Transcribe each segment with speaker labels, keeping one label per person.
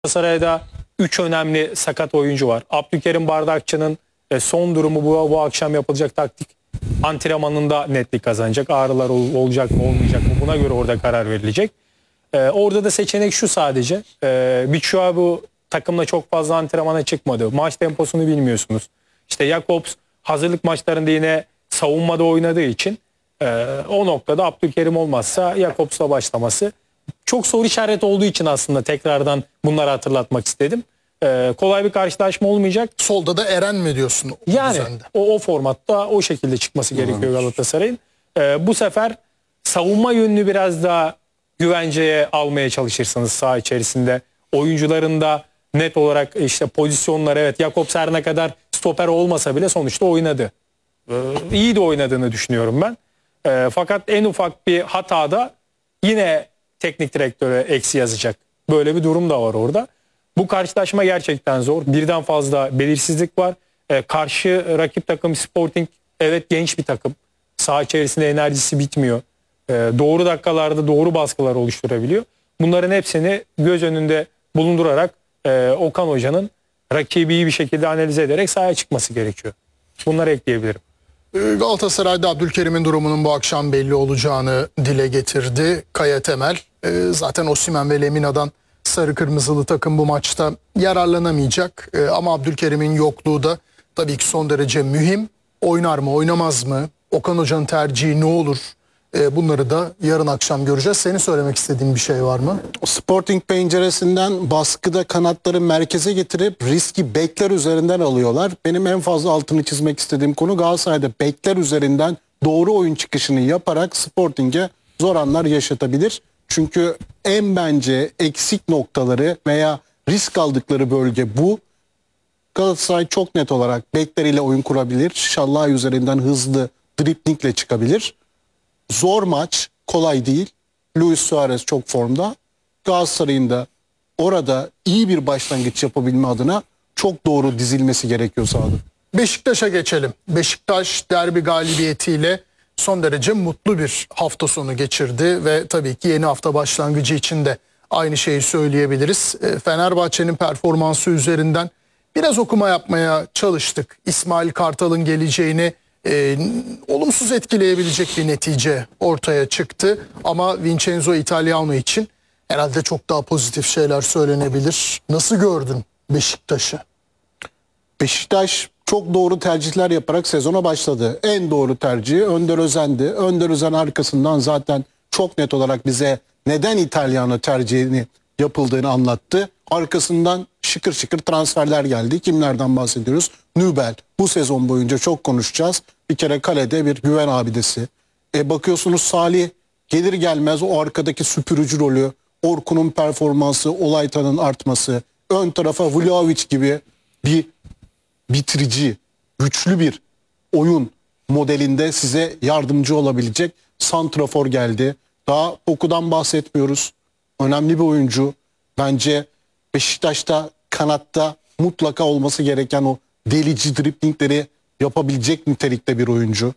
Speaker 1: Galatasaray'da 3 önemli sakat oyuncu var. Abdülkerim Bardakçı'nın son durumu bu akşam yapılacak taktik antrenmanında netlik kazanacak. Ağrılar olacak mı olmayacak mı, buna göre orada karar verilecek. Orada da seçenek şu sadece. Bichua bu takımla çok fazla antrenmana çıkmadı. Maç temposunu bilmiyorsunuz. İşte Jakobs hazırlık maçlarında yine savunmada oynadığı için o noktada Abdülkerim olmazsa Jakobs'la başlaması çok soru işareti olduğu için aslında tekrardan bunları hatırlatmak istedim. Kolay bir karşılaşma olmayacak.
Speaker 2: Solda da Eren mi diyorsun?
Speaker 1: Yani o formatta o şekilde çıkması gerekiyor Galatasaray'ın. Bu sefer savunma yönünü biraz daha güvenceye almaya çalışırsınız saha içerisinde. Oyuncuların da net olarak işte pozisyonları, evet Jakobs her ne kadar stoper olmasa bile sonuçta oynadı. İyi de oynadığını düşünüyorum ben. Fakat en ufak bir hatada yine teknik direktöre eksi yazacak. Böyle bir durum da var orada. Bu karşılaşma gerçekten zor. Birden fazla belirsizlik var. Karşı rakip takım Sporting, evet genç bir takım. Saha içerisinde enerjisi bitmiyor. Doğru dakikalarda doğru baskılar oluşturabiliyor. Bunların hepsini göz önünde bulundurarak Okan Hoca'nın rakibi iyi bir şekilde analiz ederek sahaya çıkması gerekiyor. Bunları ekleyebilirim.
Speaker 2: Galatasaray'da Abdülkerim'in durumunun bu akşam belli olacağını dile getirdi Kaya Temel. Zaten Osimhen ve Lemina'dan sarı kırmızılı takım bu maçta yararlanamayacak. Ama Abdülkerim'in yokluğu da tabii ki son derece mühim. Oynar mı oynamaz mı? Okan Hoca'nın tercihi ne olur? Bunları da yarın akşam göreceğiz. Senin söylemek istediğin bir şey var mı?
Speaker 3: Sporting penceresinden baskıda kanatları merkeze getirip riski bekler üzerinden alıyorlar. Benim en fazla altını çizmek istediğim konu Galatasaray'da bekler üzerinden doğru oyun çıkışını yaparak Sporting'e zor anlar yaşatabilir. Çünkü en bence eksik noktaları veya risk aldıkları bölge bu. Galatasaray çok net olarak bekleriyle oyun kurabilir. Şallah üzerinden hızlı driblingle çıkabilir. Zor maç, kolay değil. Luis Suarez çok formda. Galatasaray'ın da orada iyi bir başlangıç yapabilme adına çok doğru dizilmesi gerekiyor sahada.
Speaker 2: Beşiktaş'a geçelim. Beşiktaş derbi galibiyetiyle son derece mutlu bir hafta sonu geçirdi ve tabii ki yeni hafta başlangıcı için de aynı şeyi söyleyebiliriz. Fenerbahçe'nin performansı üzerinden biraz okuma yapmaya çalıştık. İsmail Kartal'ın geleceğini olumsuz etkileyebilecek bir netice ortaya çıktı. Ama Vincenzo Italiano için herhalde çok daha pozitif şeyler söylenebilir. Nasıl gördün Beşiktaş'ı?
Speaker 3: Beşiktaş çok doğru tercihler yaparak sezona başladı. En doğru tercihi Önder Özen'di. Önder Özen arkasından zaten çok net olarak bize neden İtalyanı tercihini yapıldığını anlattı. Arkasından şıkır şıkır transferler geldi. Kimlerden bahsediyoruz? Nübel. Bu sezon boyunca çok konuşacağız. Bir kere kalede bir güven abidesi. Bakıyorsunuz Salih gelir gelmez o arkadaki süpürücü rolü, Orkun'un performansı, Olaytan'ın artması, ön tarafa Vlahovic gibi bir bitirici, güçlü bir oyun modelinde size yardımcı olabilecek santrafor geldi. Daha Oku'dan bahsetmiyoruz. Önemli bir oyuncu. Bence Beşiktaş'ta kanatta mutlaka olması gereken o delici driblingleri yapabilecek nitelikte bir oyuncu.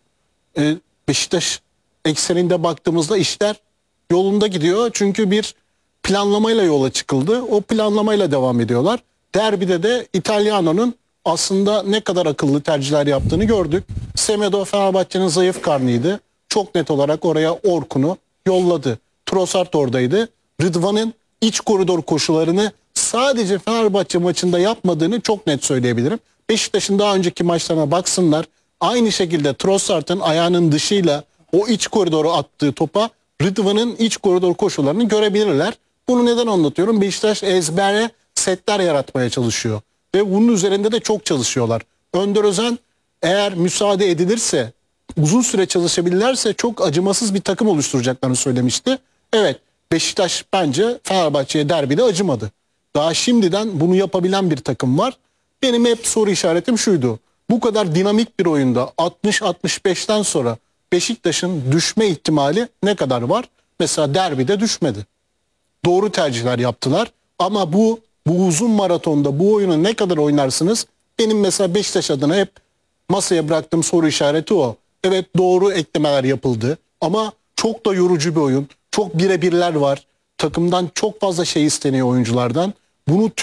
Speaker 3: Beşiktaş ekseninde baktığımızda işler yolunda gidiyor. Çünkü bir planlamayla yola çıkıldı. O planlamayla devam ediyorlar. Derbide de Italiano'nun aslında ne kadar akıllı tercihler yaptığını gördük. Semedo Fenerbahçe'nin zayıf karnıydı. Çok net olarak oraya Orkun'u yolladı. Trossard oradaydı. Rıdvan'ın iç koridor koşularını sadece Fenerbahçe maçında yapmadığını çok net söyleyebilirim. Beşiktaş'ın daha önceki maçlarına baksınlar. Aynı şekilde Trossard'ın ayağının dışıyla o iç koridoru attığı topa Rıdvan'ın iç koridor koşularını görebilirler. Bunu neden anlatıyorum? Beşiktaş ezbere setler yaratmaya çalışıyor. Ve bunun üzerinde de çok çalışıyorlar. Önder Özen eğer müsaade edilirse, uzun süre çalışabilirlerse çok acımasız bir takım oluşturacaklarını söylemişti. Evet, Beşiktaş bence Fenerbahçe'ye derbide acımadı. Daha şimdiden bunu yapabilen bir takım var. Benim hep soru işaretim şuydu. Bu kadar dinamik bir oyunda 60-65'ten sonra Beşiktaş'ın düşme ihtimali ne kadar var? Mesela derbide düşmedi. Doğru tercihler yaptılar ama bu uzun maratonda bu oyunu ne kadar oynarsınız? Benim mesela Beşiktaş adına hep masaya bıraktığım soru işareti o. Evet, doğru eklemeler yapıldı ama çok da yorucu bir oyun. Çok birebirler var. Takımdan çok fazla şey isteniyor oyunculardan. Bunu